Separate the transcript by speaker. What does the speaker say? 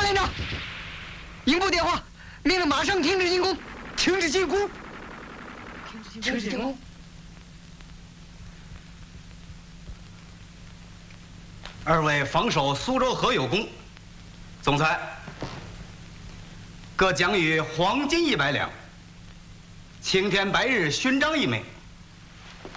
Speaker 1: 连长，营部电话，命令马上停止进攻，停止进攻，停止进攻。
Speaker 2: 二位防守苏州河有功，总裁各奖予黄金100两，青天白日勋章1枚。